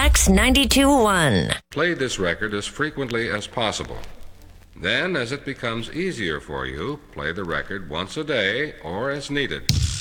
Wax 92.1. Play this record as frequently as possible. Then, as it becomes easier for you, play the record once a day or as needed.